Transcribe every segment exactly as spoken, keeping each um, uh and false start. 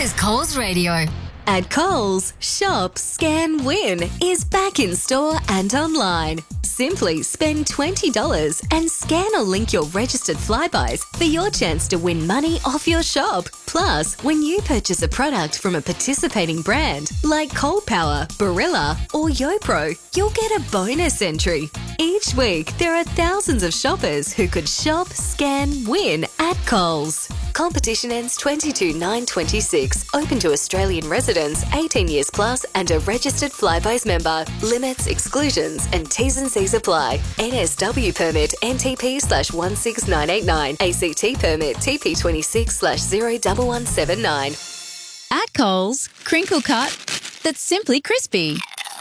is Coles Radio. At Coles, Shop, Scan, Win is back in store and online. Simply spend twenty dollars and scan or link your registered Flybuys for your chance to win money off your shop. Plus, when you purchase a product from a participating brand like Cold Power, Barilla or YoPro, you'll get a bonus entry. Each week, there are thousands of shoppers who could shop, scan, win at Coles. Competition ends twenty-two nine twenty-six. Open to Australian residents eighteen years plus and a registered Flybuys member. Limits, exclusions and T's and C's apply. N S W permit N T P slash one six nine eight nine. A C T permit T P twenty-six slash zero one one seven nine. At Coles, crinkle cut that's simply crispy.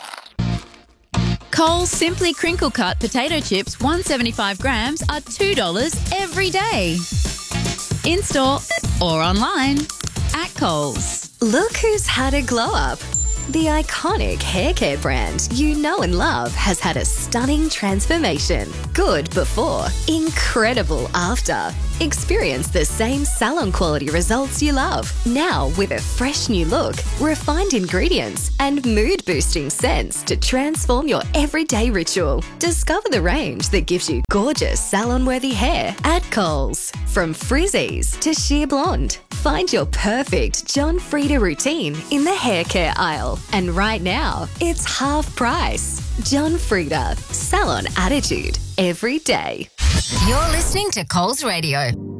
Coles Simply Crinkle Cut potato chips, one hundred seventy-five grams, are two dollars every day. In-store or online at Coles. Look who's had a glow up. The iconic hair care brand you know and love has had a stunning transformation. Good before, incredible after. Experience the same salon quality results you love, now with a fresh new look, refined ingredients, and mood-boosting scents to transform your everyday ritual. Discover the range that gives you gorgeous salon-worthy hair at Coles. From frizzies to sheer blonde, find your perfect John Frieda routine in the hair care aisle. And right now, it's half price. John Frieda, salon attitude every day. You're listening to Coles Radio.